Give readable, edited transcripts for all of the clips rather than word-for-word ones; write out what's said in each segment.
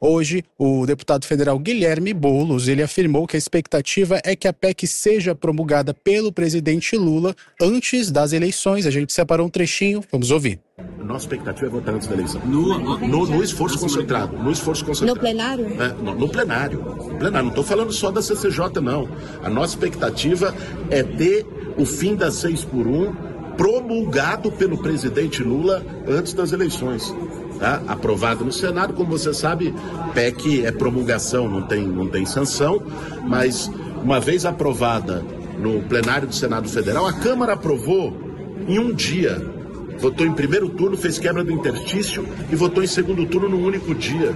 Hoje, o deputado federal Guilherme Boulos, ele afirmou que a expectativa é que a PEC seja promulgada pelo presidente Lula antes das eleições. A gente separou um trechinho, vamos ouvir. Nossa expectativa é votar antes da eleição. No esforço concentrado. No plenário? No plenário. Não estou falando só da CCJ, não. A nossa expectativa é ter o fim das 6x1 promulgado pelo presidente Lula antes das eleições. Tá? Aprovado no Senado, como você sabe, PEC é promulgação, não tem sanção, mas uma vez aprovada no plenário do Senado Federal, a Câmara aprovou em um dia. Votou em primeiro turno, fez quebra do interstício e votou em segundo turno num único dia.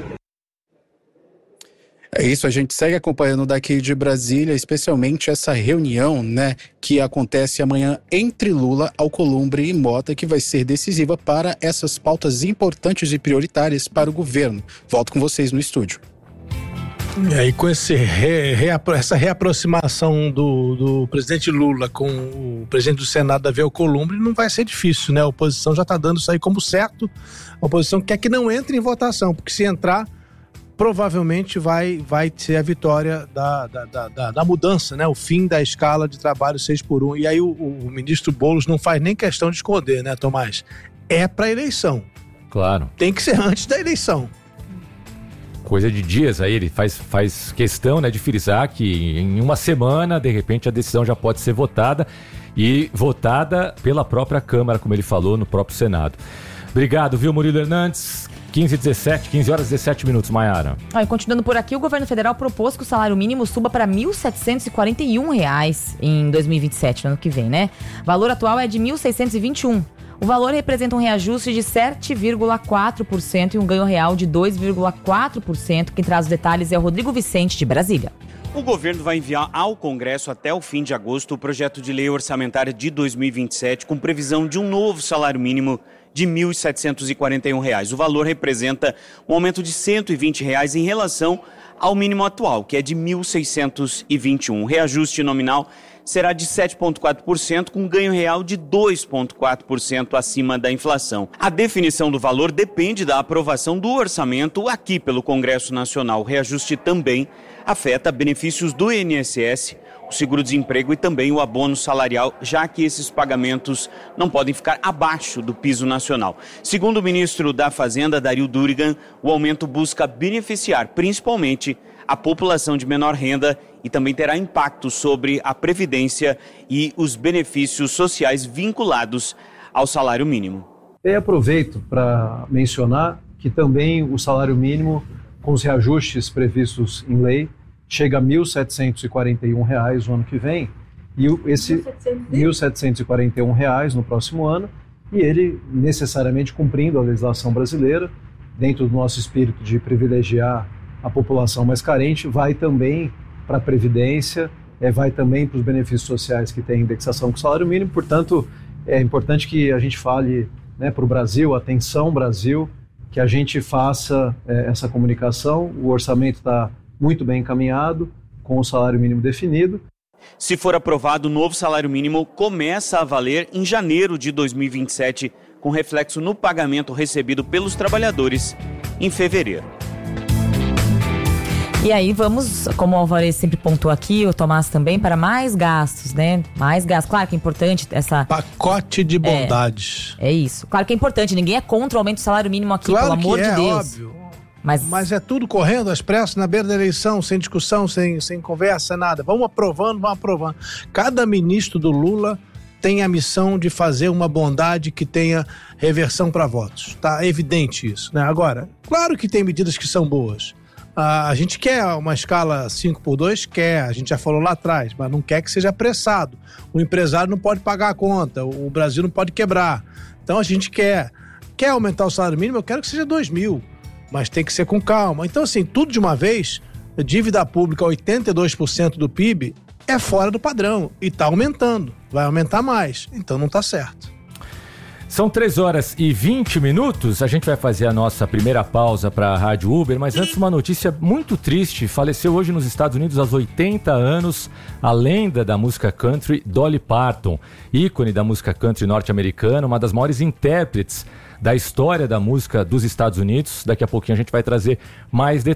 É isso, a gente segue acompanhando daqui de Brasília, especialmente essa reunião, que acontece amanhã entre Lula, Alcolumbre e Mota, que vai ser decisiva para essas pautas importantes e prioritárias para o governo. Volto com vocês no estúdio. E aí, com essa reaproximação do presidente Lula com o presidente do Senado, Davi Alcolumbre, não vai ser difícil, né? A oposição já está dando isso aí como certo. A oposição quer que não entre em votação, porque se entrar, provavelmente vai ser a vitória da mudança, né? O fim da escala de trabalho 6x1. E aí o ministro Boulos não faz nem questão de esconder, né, Tomás? É para eleição. Claro. Tem que ser antes da eleição. Coisa de dias aí, ele faz questão, de frisar que em uma semana, de repente, a decisão já pode ser votada e votada pela própria Câmara, como ele falou, no próprio Senado. Obrigado, viu, Murilo Hernandes? 15 horas e 17 minutos, Maiara. Continuando por aqui, o governo federal propôs que o salário mínimo suba para R$ 1.741 em 2027, no ano que vem, né? O valor atual é de R$ 1.621. O valor representa um reajuste de 7,4% e um ganho real de 2,4%. Quem traz os detalhes é o Rodrigo Vicente, de Brasília. O governo vai enviar ao Congresso até o fim de agosto o projeto de lei orçamentária de 2027, com previsão de um novo salário mínimo de R$ 1.741. O valor representa um aumento de R$ 120 em relação ao mínimo atual, que é de R$ 1.621. O reajuste nominal será de 7,4%, com ganho real de 2,4% acima da inflação. A definição do valor depende da aprovação do orçamento aqui pelo Congresso Nacional. O reajuste também afeta benefícios do INSS, o seguro-desemprego e também o abono salarial, já que esses pagamentos não podem ficar abaixo do piso nacional. Segundo o ministro da Fazenda, Dario Durigan, o aumento busca beneficiar principalmente a população de menor renda e também terá impacto sobre a previdência e os benefícios sociais vinculados ao salário mínimo. Eu aproveito para mencionar que também o salário mínimo, com os reajustes previstos em lei, chega a R$ 1.741 no ano que vem, e esse R$ 1.741 no próximo ano, e ele necessariamente cumprindo a legislação brasileira, dentro do nosso espírito de privilegiar a população mais carente, vai também para a Previdência, vai também para os benefícios sociais que têm indexação com o salário mínimo. Portanto, é importante que a gente fale para o Brasil, atenção Brasil, que a gente faça essa comunicação. O orçamento está muito bem encaminhado, com o salário mínimo definido. Se for aprovado, o novo salário mínimo começa a valer em janeiro de 2027, com reflexo no pagamento recebido pelos trabalhadores em fevereiro. E aí vamos, como o Alvarez sempre pontuou aqui, o Tomás também, para mais gastos, né? Mais gastos. Claro que é importante essa... Pacote de bondades. É isso. Claro que é importante, ninguém é contra o aumento do salário mínimo aqui, claro, pelo amor de Deus. Óbvio. Mas é tudo correndo, às pressas, na beira da eleição, sem discussão, sem conversa, nada. Vamos aprovando. Cada ministro do Lula tem a missão de fazer uma bondade que tenha reversão para votos. Tá evidente isso, né? Agora, claro que tem medidas que são boas. A gente quer uma escala 5x2, quer, a gente já falou lá atrás, mas não quer que seja apressado. O empresário não pode pagar a conta, o Brasil não pode quebrar. Então a gente quer aumentar o salário mínimo, eu quero que seja 2.000, mas tem que ser com calma. Então assim, tudo de uma vez, dívida pública 82% do PIB é fora do padrão e está aumentando, vai aumentar mais, então não está certo. São 3 horas e 20 minutos, a gente vai fazer a nossa primeira pausa para a Rádio Uber, mas antes uma notícia muito triste. Faleceu hoje nos Estados Unidos aos 80 anos a lenda da música country Dolly Parton, ícone da música country norte-americana, uma das maiores intérpretes da história da música dos Estados Unidos. Daqui a pouquinho a gente vai trazer mais detalhes.